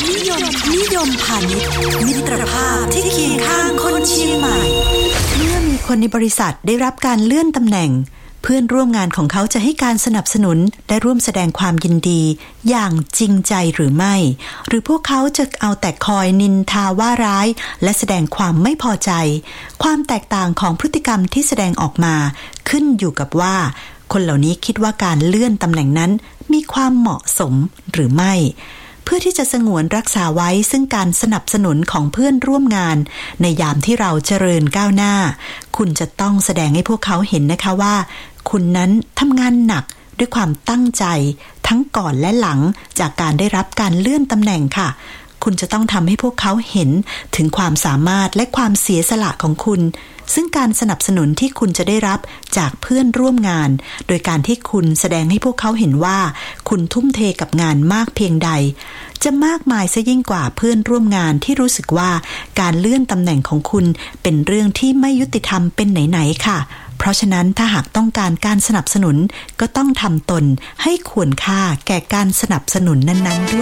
นิยมพาณิชย์มิตรภาพที่เคียงข้างคนเชียงใหม่เมื่อมีคนในบริษัทได้รับการเลื่อนตำแหน่งเพื่อนร่วมงานของเขาจะให้การสนับสนุนและร่วมแสดงความยินดีอย่างจริงใจหรือไม่หรือพวกเขาจะเอาแต่คอยนินทาว่าร้ายและแสดงความไม่พอใจความแตกต่างของพฤติกรรมที่แสดงออกมาขึ้นอยู่กับว่าคนเหล่านี้คิดว่าการเลื่อนตำแหน่งนั้นมีความเหมาะสมหรือไม่เพื่อที่จะสงวนรักษาไว้ซึ่งการสนับสนุนของเพื่อนร่วมงานในยามที่เราเจริญก้าวหน้าคุณจะต้องแสดงให้พวกเขาเห็นนะคะว่าคุณนั้นทำงานหนักด้วยความตั้งใจทั้งก่อนและหลังจากการได้รับการเลื่อนตำแหน่งค่ะคุณจะต้องทำให้พวกเขาเห็นถึงความสามารถและความเสียสละของคุณซึ่งการสนับสนุนที่คุณจะได้รับจากเพื่อนร่วมงานโดยการที่คุณแสดงให้พวกเขาเห็นว่าคุณทุ่มเทกับงานมากเพียงใดจะมากมายซะยิ่งกว่าเพื่อนร่วมงานที่รู้สึกว่าการเลื่อนตำแหน่งของคุณเป็นเรื่องที่ไม่ยุติธรรมเป็นไหนๆค่ะเพราะฉะนั้นถ้าหากต้องการการสนับสนุนก็ต้องทำตนให้ควรค่าแก่การสนับสนุนนั้นๆด้วย